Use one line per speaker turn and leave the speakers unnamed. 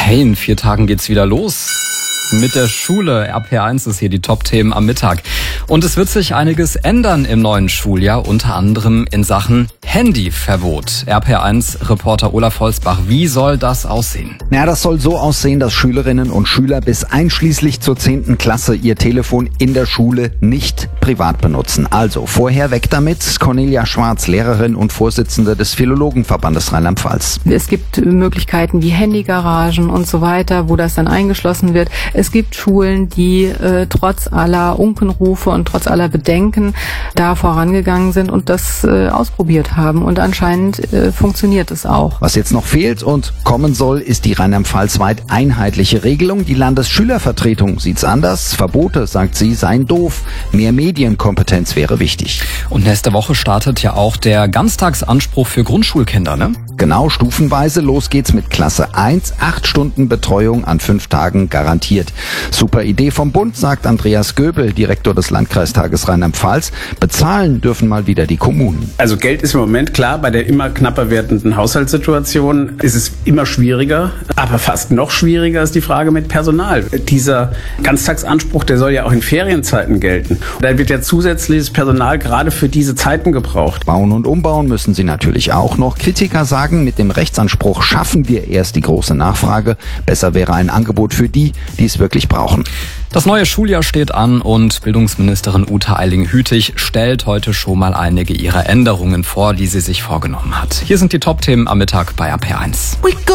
Hey, in 4 Tagen geht's wieder los. Mit der Schule. RPR1 ist hier die Top-Themen am Mittag. Und es wird sich einiges ändern im neuen Schuljahr, unter anderem in Sachen Handyverbot. RPR1-Reporter Olaf Holzbach, wie soll das aussehen?
Das soll so aussehen, dass Schülerinnen und Schüler bis einschließlich zur 10. Klasse ihr Telefon in der Schule nicht privat benutzen. Also vorher weg damit. Cornelia Schwarz, Lehrerin und Vorsitzende des Philologenverbandes Rheinland-Pfalz.
Es gibt Möglichkeiten wie Handygaragen und so weiter, wo das dann eingeschlossen wird. Es gibt Schulen, die trotz aller Unkenrufe und trotz aller Bedenken da vorangegangen sind und das ausprobiert haben. Und anscheinend funktioniert es auch.
Was jetzt noch fehlt und kommen soll, ist die Rheinland-Pfalz-weit einheitliche Regelung. Die Landesschülervertretung sieht's anders. Verbote, sagt sie, seien doof. Mehr Medienkompetenz wäre wichtig.
Und nächste Woche startet ja auch der Ganztagsanspruch für Grundschulkinder, ne?
Genau, stufenweise. Los geht's mit Klasse 1. 8 Stunden Betreuung an 5 Tagen garantiert. Super Idee vom Bund, sagt Andreas Göbel, Direktor des Landkreistages Rheinland-Pfalz. Bezahlen dürfen mal wieder die Kommunen.
Also Geld ist im Moment klar, bei der immer knapper werdenden Haushaltssituation ist es immer schwieriger. Aber fast noch schwieriger ist die Frage mit Personal. Dieser Ganztagsanspruch, der soll ja auch in Ferienzeiten gelten. Da wird ja zusätzliches Personal gerade für diese Zeiten gebraucht.
Bauen und umbauen müssen sie natürlich auch noch. Kritiker sagen, mit dem Rechtsanspruch schaffen wir erst die große Nachfrage. Besser wäre ein Angebot für die es wirklich brauchen.
Das neue Schuljahr steht an und Bildungsministerin Uta Eiling-Hütig stellt heute schon mal einige ihrer Änderungen vor, die sie sich vorgenommen hat. Hier sind die Top-Themen am Mittag bei RPR1.